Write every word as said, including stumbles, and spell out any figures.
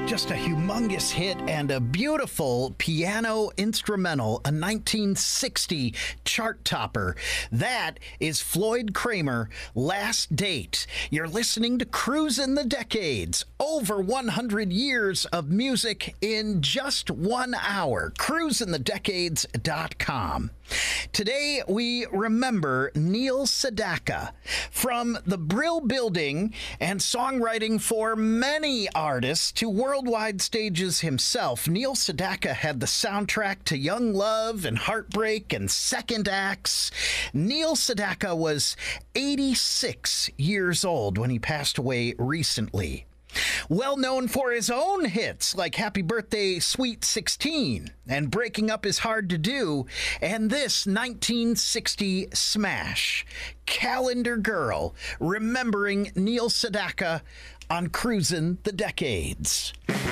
Just a humongous hit and a beautiful piano instrumental, a nineteen sixty chart topper. That is Floyd Cramer, Last Date. You're listening to Cruisin' the Decades. Over one hundred years of music in just one hour. cruisin the decades dot com. Today, we remember Neil Sedaka. From the Brill Building and songwriting for many artists to worldwide stages himself, Neil Sedaka had the soundtrack to Young Love and Heartbreak and Second Acts. Neil Sedaka was eighty-six years old when he passed away recently. Well known for his own hits like Happy Birthday, Sweet sixteen and Breaking Up Is Hard to Do, and this nineteen sixty smash, Calendar Girl, remembering Neil Sedaka on Cruisin' the Decades.